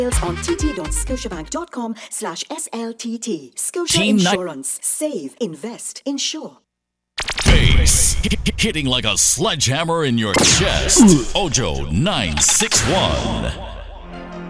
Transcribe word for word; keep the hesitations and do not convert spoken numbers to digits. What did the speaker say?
on tt.scotiabank.com slash SLTT. Scotia Team ni- Insurance. Save, invest, insure. Bass hitting like a sledgehammer in your chest. Ojo nine six one.